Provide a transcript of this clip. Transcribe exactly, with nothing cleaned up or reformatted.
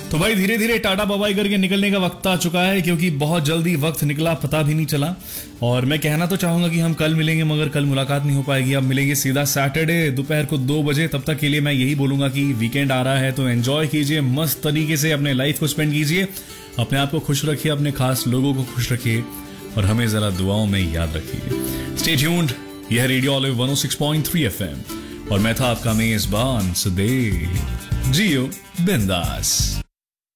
तो भाई धीरे धीरे टाटा बाबाई करके निकलने का वक्त आ चुका है, क्योंकि बहुत जल्दी वक्त निकला, पता भी नहीं चला। और मैं कहना तो चाहूंगा कि हम कल मिलेंगे, मगर कल मुलाकात नहीं हो पाएगी। अब मिलेंगे सीधा सैटरडे दोपहर को दो बजे। तब तक के लिए मैं यही बोलूंगा कि वीकेंड आ रहा है तो एंजॉय कीजिए, मस्त तरीके से अपने लाइफ को स्पेंड कीजिए, अपने आप को खुश रखिए, अपने खास लोगों को खुश रखिए और हमें जरा दुआओं में याद रखिए। स्टे ट्यून्ड, यह रेडियो ऑलिव वन ओ सिक्स पॉइंट थ्री एफएम और मैं था आपका मेजबान सुदेव। जियो बिंदास।